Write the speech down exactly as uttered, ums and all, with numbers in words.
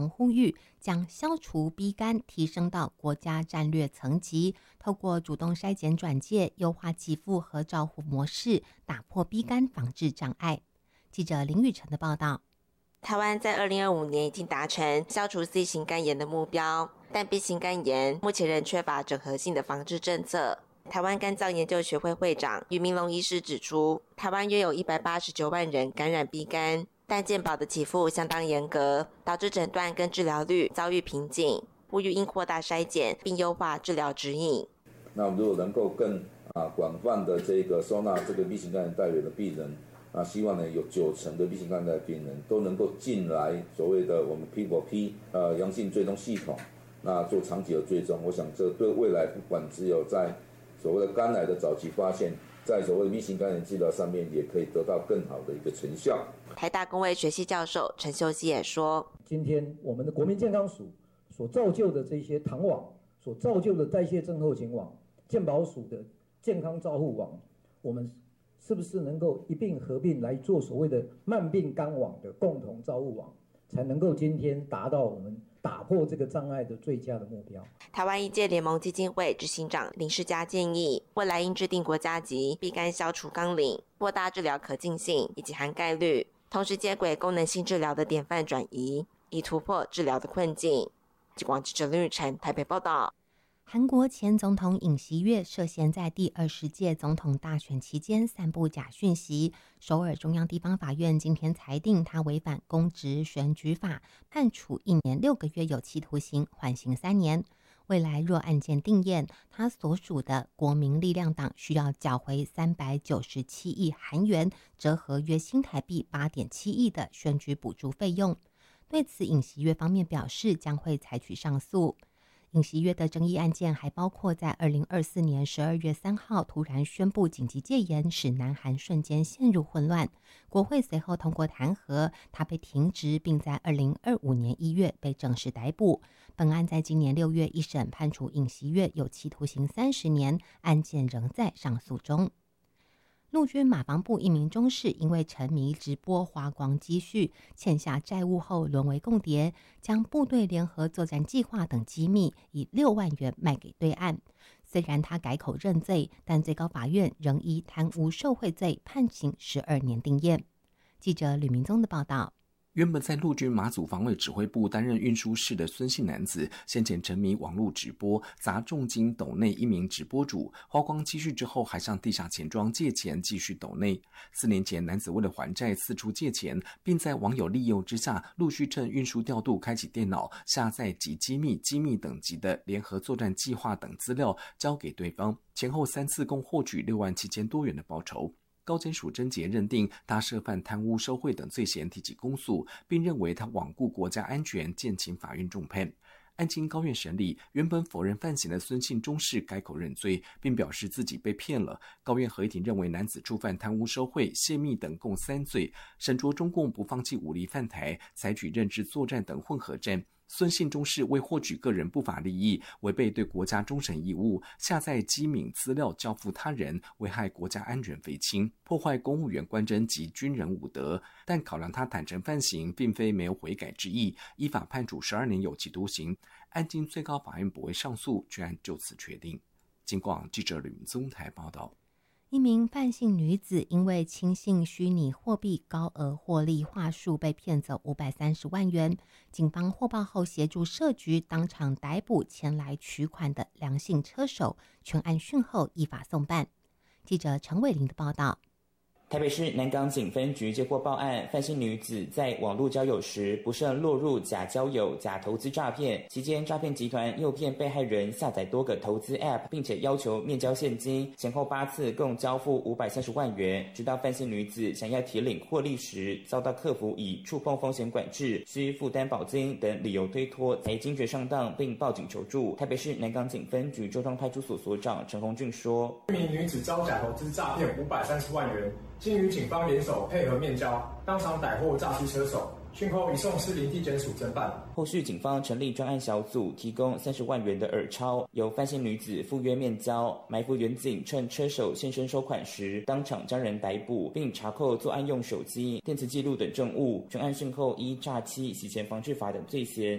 呼吁将消除逼干提升到国家战略层级，透过主动筛检转介、优化给付和照护模式，打破逼干防治障碍。记者林雨晨的报道。 台湾在二零二五年已经达成消除 C 型肝炎的目标，但 B 型肝炎目前仍缺乏整合性的防治政策。台湾肝脏研究学会会长俞明龙医师指出，台湾约有一百八十九万人感染 B 肝，但健保的给付相当严格，导致诊断跟治疗率遭遇瓶颈，呼吁应扩大筛检并优化治疗指引。 那我们如果能够更啊广泛的这个收纳这个 B 型肝炎带源的病人，那希望呢有九成的 B 型肝炎的病人都能够进来所谓的我们 P 四 P 呃阳性追踪系统，那做长期的追踪。我想这对未来不管只有在所谓的肝癌的早期发现，在所谓的 B 型肝炎治疗上面也可以得到更好的一个成效。 台大公卫学系教授陈秀熙也说， 今天我们的国民健康署所造就的这些糖网，所造就的代谢症候群网，健保署的健康照护网，我们是不是能够一并合并来做所谓的慢病肝网的共同照护网，才能够今天达到我们打破这个障碍的最佳的目标。 台湾医界联盟基金会执行长林世嘉建议，未来应制定国家级B肝消除纲领，扩大治疗可进性以及涵盖率，同时接轨功能性治疗的典范转移，以突破治疗的困境。记者林雨晨台北报道。 韩国前总统尹锡悦涉嫌在第二十届总统大选期间散布假讯息，首尔中央地方法院今天裁定他违反公职选举法，判处一年六个月有期徒刑，缓刑三年。未来若案件定验，他所属的国民力量党需要缴回三百九十七亿韩元，折合约新台币 八点七亿的选举补助费用。对此，尹锡悦方面表示将会采取上诉。尹锡悦的争议案件还包括在二零二四年十二月三号突然宣布紧急戒严，使南韩瞬间陷入混乱。国会随后通过弹劾，他被停职，并在二零二五年一月被正式逮捕。本案在今年六月一审判处尹锡悦有期徒刑三十年，案件仍在上诉中。陆军马防部一名中士因为沉迷直播花光积蓄，欠下债务后沦为共谍，将部队联合作战计划等机密以六万元卖给对岸。虽然他改口认罪，但最高法院仍依贪污受贿罪判刑十二年定谳。记者吕明宗的报道。 原本在陆军马祖防卫指挥部担任运输士的孙姓男子，先前沉迷网络直播，砸重金斗内一名直播主，花光积蓄之后，还向地下钱庄借钱继续斗内。四年前，男子为了还债四处借钱，并在网友利诱之下，陆续趁运输调度开启电脑，下载及机密、机密等级的联合作战计划等资料，交给对方，前后三次共获取六万七千多元的报酬。高检署侦结认定他涉犯贪污受贿等罪嫌，提起公诉，并认为他罔顾国家安全，建请法院重判。案经高院审理，原本否认犯行的孙姓中士改口认罪，并表示自己被骗了。高院合议庭认为男子触犯贪污受贿、泄密等共三罪，审酌中共不放弃武力犯台，采取认知作战等混合战。孙姓中士为获取个人不法利益，违背对国家忠诚义务，下载机敏资料交付他人，危害国家安全匪轻，破坏公务员官箴及军人武德。但考量他坦诚犯行，并非没有悔改之意，依法判处十二年有期徒刑。案经最高法院驳回上诉，全案就此确定。经广记者吕明宗台报道。 一名范姓女子因为轻信虚拟货币高额获利话术被骗走五百三十万元，警方获报后协助社局当场逮捕前来取款的梁姓车手，全案讯后依法送办。记者陈伟玲的报道。 台北市南港警分局接获报案，范姓女子在网络交友时不慎落入假交友、假投资诈骗，期间诈骗集团诱骗被害人下载多个投资 App， 并且要求面交现金，前后八次共交付五百三十万元。直到范姓女子想要提领获利时，遭到客服以触碰风险管制、需负担保金等理由推脱，才惊觉上当，并报警求助。台北市南港警分局周庄派出所所长陈宏俊说：“ 一名女子遭假投资诈骗五百三十万元。”经与警方联手配合面交，当场逮获诈欺车手，讯后移送士林地检署侦办。 后续警方成立专案小组，提供三十万元的耳钞，由范姓女子赴约面交，埋伏远警趁车手现身收款时，当场将人逮捕，并查扣作案用手机、电磁记录等证物。全案讯后依诈欺、洗钱防治法等罪嫌，